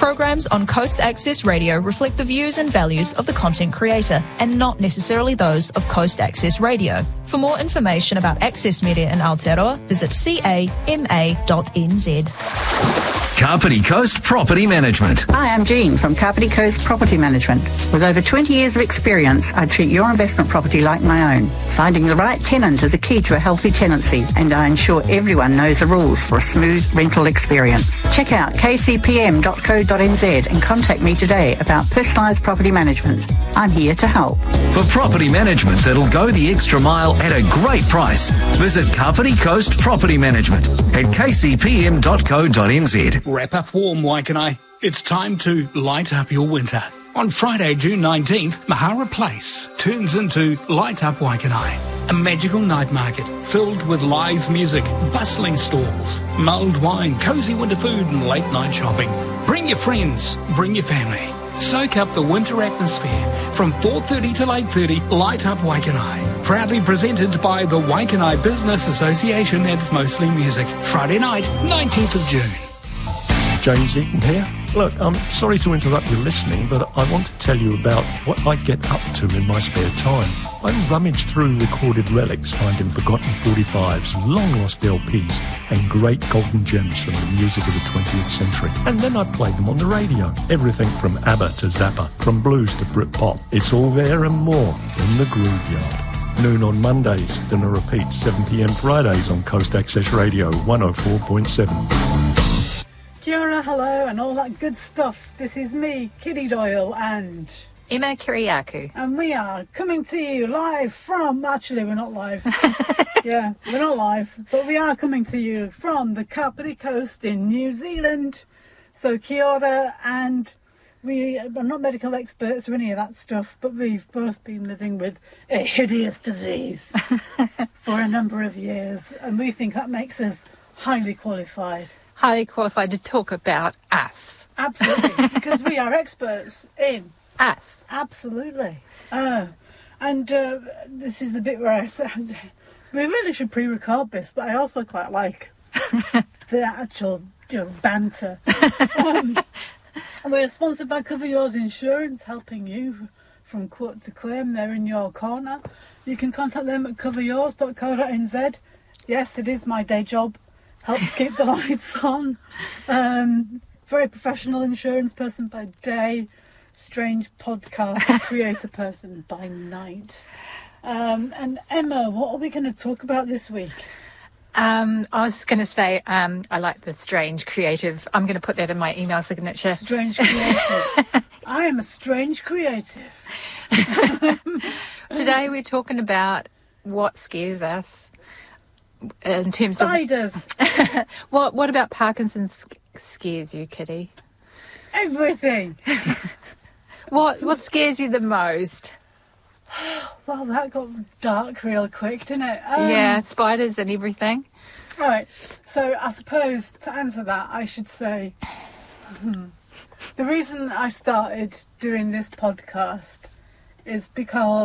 Programs on Coast Access Radio reflect the views and values of the content creator and not necessarily those of Coast Access Radio. For more information about Access Media in Aotearoa, visit cama.nz. Kapiti Coast Property Management. Hi, I'm Jean from Kapiti Coast Property Management. With over 20 years of experience, I treat your investment property like my own. Finding the right tenant is a key to a healthy tenancy, and I ensure everyone knows the rules for a smooth rental experience. Check out kcpm.co.nz and contact me today about personalised property management. I'm here to help. For property management that'll go the extra mile at a great price, visit Kapiti Coast Property Management at kcpm.co.nz. Wrap up warm, Waikanae. It's time to light up your winter. On Friday, June 19th, Mahara Place turns into Light Up Waikanae, a magical night market filled with live music, bustling stalls, mulled wine, cosy winter food and late night shopping. Bring your friends, bring your family. Soak up the winter atmosphere from 4:30 till 8:30, Light Up Waikanae. Proudly presented by the Waikanae Business Association and Mostly Music. Friday night, 19th of June. James Eaton here. Look, I'm sorry to interrupt your listening, but I want to tell you about what I get up to in my spare time. I rummage through recorded relics, finding forgotten 45s, long-lost LPs, and great golden gems from the music of the 20th century. And then I play them on the radio. Everything from ABBA to Zappa, from blues to Britpop. It's all there and more in the Groove Yard. Noon on Mondays, then a repeat 7 p.m. Fridays on Coast Access Radio 104.7. Kia ora, hello, and all that good stuff. This is me, Kitty Doyle, and Emma Kiriakou. And we are coming to you live from... Actually, we're not live. Yeah, we're not live, but we are coming to you from the Kapiti Coast in New Zealand. So kia ora, and we are not medical experts or any of that stuff, but we've both been living with a hideous disease for a number of years, and we think that makes us highly qualified. Highly qualified to talk about us. Absolutely, because we are experts in us. Absolutely. And this is the bit where I said we really should pre-record this, but I also quite like the actual banter. We're sponsored by Cover Yours Insurance, helping you from quote to claim. They're in your corner. You can contact them at coveryours.co.nz. Yes, it is my day job. Helps keep the lights on. Very professional insurance person by day. Strange podcast creator person by night. And Emma, what are we going to talk about this week? I was going to say I like the strange creative. I'm going to put that in my email signature. Strange creative. I am a strange creative. Today we're talking about what scares us. In terms spiders. Of what about Parkinson's scares you, Kitty? Everything. What scares you the most? Well, that got dark real quick, didn't it? Yeah, spiders and everything. All right. So I suppose to answer that, I should say the reason I started doing this podcast is because